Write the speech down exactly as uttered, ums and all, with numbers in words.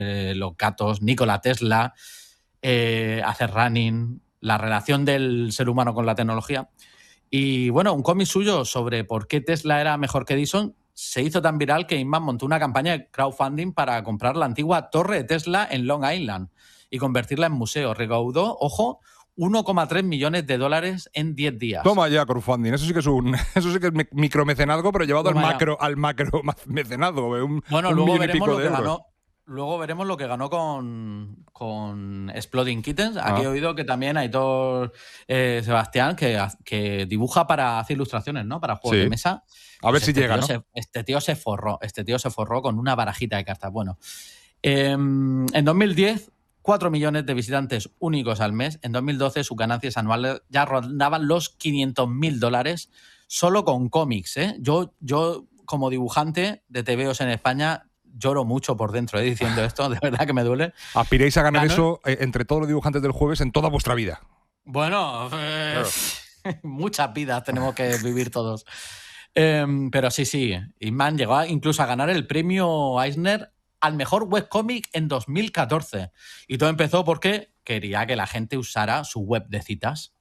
eh, los gatos, Nikola Tesla, eh, hacer running, la relación del ser humano con la tecnología. Y bueno, un cómic suyo sobre por qué Tesla era mejor que Edison se hizo tan viral que Inman montó una campaña de crowdfunding para comprar la antigua torre de Tesla en Long Island y convertirla en museo. Recaudó, ojo, uno coma tres millones de dólares en diez días. Toma ya, crowdfunding. Eso sí que es un eso sí que es micromecenazgo, pero llevado Toma al ya. macro, al macro mecenazgo. Un, Bueno, un luego millón y veremos pico lo de que euros. ganó. Luego veremos lo que ganó con, con Exploding Kittens. Aquí Ah. he oído que también Aitor eh, Sebastián, que, que dibuja para hacer ilustraciones, ¿no? Para juegos Sí. de mesa. A Pues ver si este llega, tío ¿no? Se, este tío se forró. Este tío se forró con una barajita de cartas. Bueno, eh, en dos mil diez, cuatro millones de visitantes únicos al mes. En dos mil doce, sus ganancias anuales ya rondaban los quinientos mil dólares solo con cómics, ¿eh? Yo, yo, como dibujante de tebeos en España, lloro mucho por dentro, ¿eh? Diciendo esto, de verdad que me duele. Aspiréis a ganar Ganó... eso eh, entre todos los dibujantes del jueves en toda vuestra vida. Bueno, eh, claro. muchas vidas tenemos que vivir todos. Eh, pero sí, sí, Inman llegó a, incluso a ganar el premio Eisner al mejor webcómic en dos mil catorce. Y todo empezó porque quería que la gente usara su web de citas.